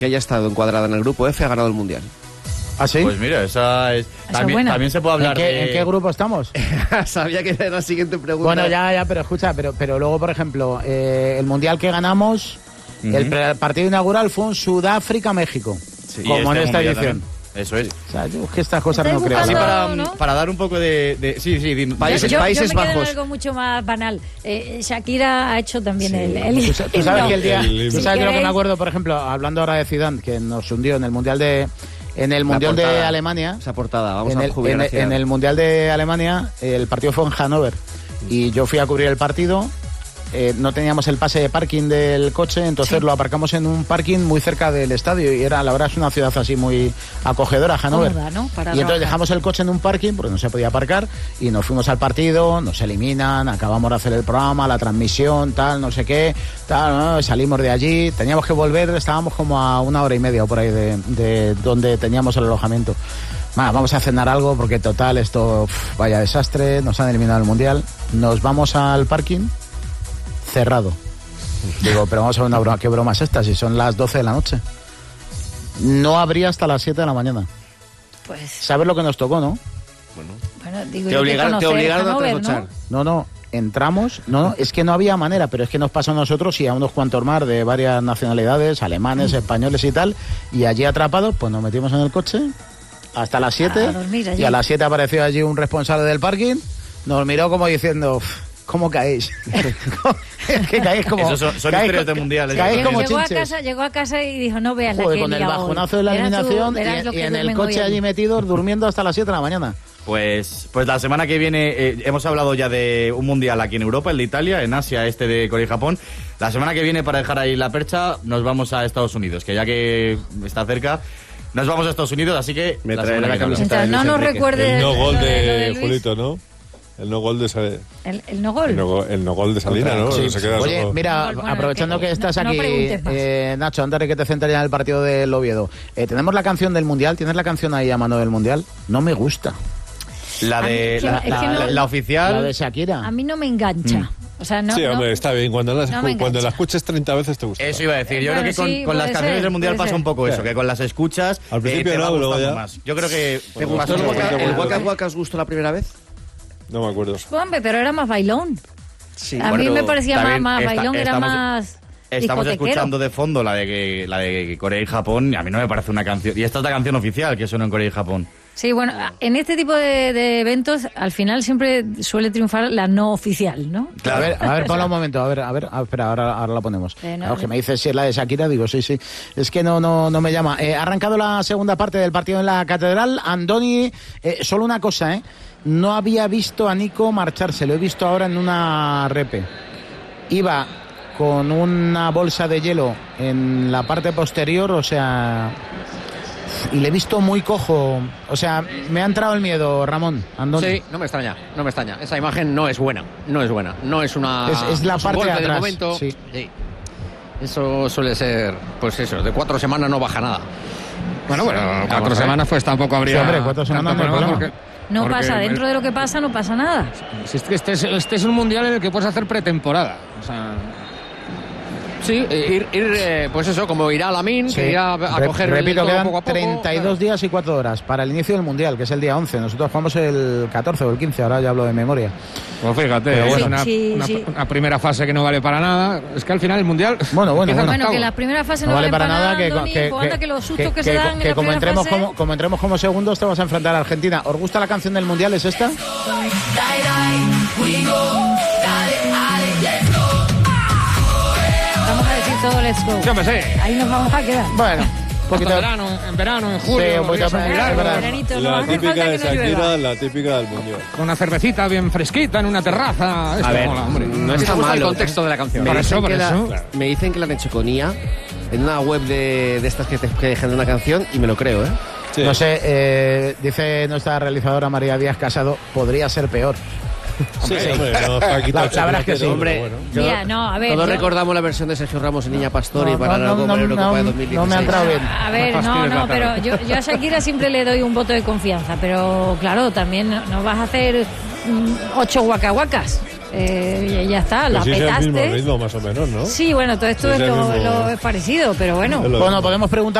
que haya estado encuadrada en el grupo F ha ganado el Mundial. ¿Ah, sí? Pues mira, esa es... También se puede hablar ¿En qué grupo estamos? Sabía que era la siguiente pregunta. Bueno, ya, pero escucha, pero luego, por ejemplo, el Mundial que ganamos, el partido inaugural fue un Sudáfrica-México, sí, como en esta edición. También. Eso es. O sea, yo es que estas cosas no creo. Así para dar un poco de sí, Países yo me Bajos. quedo en algo mucho más banal. Shakira ha hecho también el ¿Tú sabes que el día, el tú sabes que lo que me acuerdo, por ejemplo, hablando ahora de Zidane, que nos hundió en el Mundial de Alemania. Esa portada, vamos en el Mundial de Alemania, el partido fue en Hannover y yo fui a cubrir el partido. No teníamos el pase de parking del coche, entonces lo aparcamos en un parking muy cerca del estadio y la verdad es una ciudad así muy acogedora, Hannover. Cómoda, ¿no? Y entonces dejamos el coche en un parking porque no se podía aparcar y nos fuimos al partido, nos eliminan, acabamos de hacer el programa, la transmisión, tal, no sé qué, tal, ¿no? Salimos de allí, teníamos que volver, estábamos como a 1 hora y media o por ahí de donde teníamos el alojamiento. Vamos a cenar algo porque total esto, vaya desastre, nos han eliminado el Mundial, nos vamos al parking cerrado. Digo, pero vamos a ver una broma. ¿Qué broma es esta? Si son las 12 de la noche. No abría hasta las 7 de la mañana. Pues... ¿Sabes lo que nos tocó, no? Bueno, digo, te obligaron a trasnochar. No, entramos. No, es que no había manera, pero es que nos pasó a nosotros y a unos cuantos más de varias nacionalidades, alemanes, españoles y tal, y allí atrapados, pues nos metimos en el coche hasta las 7 y a las 7 apareció allí un responsable del parking, nos miró como diciendo... ¿Cómo caéis? Es que caéis como... Esos son historias de mundiales. Caéis como llegó a casa y dijo, no veas la que con el bajonazo de la eliminación y en el coche allí metidos durmiendo hasta las 7 de la mañana. Pues la semana que viene hemos hablado ya de un mundial aquí en Europa, el de Italia, en Asia, de Corea y Japón. La semana que viene, para dejar ahí la percha, nos vamos a Estados Unidos, que ya que está cerca... Nos vamos a Estados Unidos, así que... Me trae la camiseta de Luis no nos recuerde... El no gol de Julito, ¿no? El no gol de Salina. ¿El no gol? El no gol de Salina, ¿no? Sí. Se queda Oye, solo. mira, aprovechando que estás aquí, Nacho, antes de que te centres en el partido del Oviedo, tenemos la canción del Mundial, ¿tienes la canción ahí a mano del Mundial? No me gusta. La oficial... La de Shakira. A mí no me engancha. O sea, sí, hombre, está bien. Cuando la escuches 30 veces te gusta. Eso iba a decir. Yo creo que con las canciones del Mundial pasa un poco eso, que con las escuchas al principio te va luego gustando ya. más. Yo creo que... ¿Te gustó el Waka Waka? ¿Os gustó la primera vez? No me acuerdo. Hombre, pero era más bailón. Sí, a mí me parecía más bailón, era Estamos más discotequero. escuchando de fondo la de Corea y Japón, y a mí no me parece una canción. Y esta es la canción oficial que suena en Corea y Japón. Sí, bueno, en este tipo de eventos, al final siempre suele triunfar la no oficial, ¿no? Claro. A ver, ponla un momento, a ver, espera, ahora la ponemos. Claro, que me dices si es la de Shakira, digo, sí. Es que no me llama. Ha arrancado la segunda parte del partido en la Catedral. Andoni, solo una cosa, no había visto a Nico marcharse, lo he visto ahora en una repe. Iba con una bolsa de hielo en la parte posterior, o sea... Y le he visto muy cojo. O sea, me ha entrado el miedo, Ramón, Andoni. Sí, no me extraña. Esa imagen no es buena. No es una... Es la parte de atrás. Momento. Sí. Eso suele ser, pues eso, de 4 semanas no baja nada. Bueno, 4 semanas pues tampoco habría... Sí, hombre, 4 semanas no hay problema. No pasa, dentro de lo que pasa no pasa nada. Si es que este es un mundial en el que puedes hacer pretemporada. O sea... Sí, ir pues eso, como irá Lamine, Sí. que irá a coger Repito, el quedan poco a poco. 32 días y 4 horas para el inicio del Mundial, que es el día 11. Nosotros jugamos el 14 o el 15, ahora ya hablo de memoria. Pues fíjate, una primera fase que no vale para nada. Es que al final el Mundial... Bueno, que la primera fase no vale para nada, que los sustos que se dan que en la como primera entremos fase... como entremos como segundos te vas a enfrentar a Argentina. ¿Os gusta la canción del Mundial? ¿Es esta? Vamos a decir todo let's go. Sí, hombre, sí. Ahí nos vamos a quedar. Bueno, poquito en verano, en julio. Sí, un poquito días muy largos. Veranito, no La hace típica falta de que no llueva. Shakira, la típica del Mundial. Con una cervecita bien fresquita en una terraza. Esto A ver, mola, hombre. no Es está el malo. contexto de la canción. Por eso. Me dicen que la han hecho con IA en una web de estas que dejan una canción y me lo creo, Sí. No sé, dice nuestra realizadora María Díaz Casado, podría ser peor. Sí, hombre, no, Paquita, La verdad es que sí, hombre. bueno. Mira, no, a ver... Todos yo- recordamos la versión de Sergio Ramos en Niña Pastor y para la Eurocopa de 2016. No me ha entrado bien. A ver, no, pero yo a Shakira siempre le doy un voto de confianza, pero claro, también no vas a hacer 8 guacahuacas. ya está, la petaste. Es el mismo petaste. ritmo, más o menos, ¿no? Sí, bueno, todo esto es lo parecido, pero bueno. Bueno, podemos preguntar